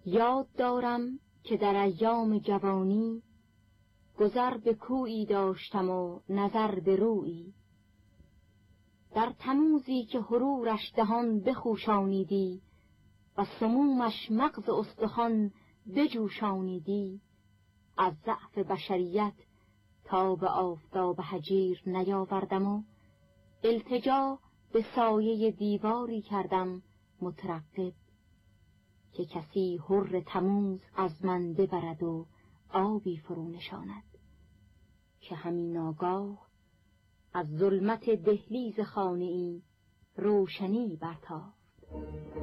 یاد دارم که در ایام جوانی گذر به کویی داشتم و نظر به رویی. در تموزی که حرورش دهان بخوشانیدی و سمومش مغز استخوان بجوشانیدی، از ضعف بشریت تا به آفتاب هجیر نیاوردم و التجا به سایه دیواری کردم مترقب که کسی حر تموز از من ببرد و آبی فرو نشاند، که همین ناگاه از ظلمت دهلیز خانه‌ای روشنی برتافت.